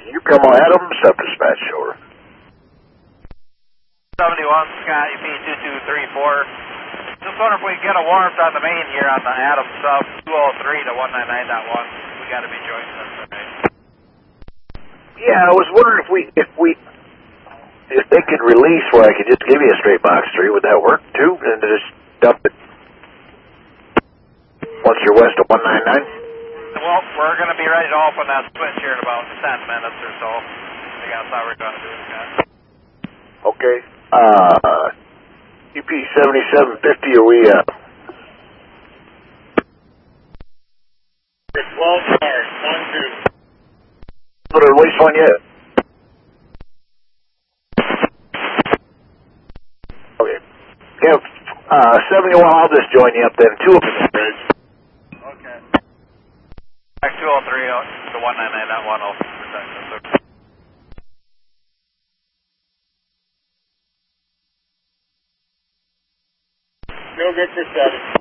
You come on, Adam, sub-dispatch, over. 71, Scott, EP2234. Just wonder if we can get a warrant on the main here on the Adam sub 203 to 199.1. We got to be joining this tonight. Yeah, I was wondering if they could release where I could just give you a straight box 3, would that work too? And just dump it once you're west of 199? Well, we're going to be ready to open that switch here in about 10 minutes or so. I think that's how we're going to do it, Scott. Okay. EP 7750, are we, 12 cars, 1, 2. Put a release on yet? Okay. Yeah, 71, I'll just join you up then. 2 of them, bridge. Okay. Back 203 to 199.10. Still good for 7.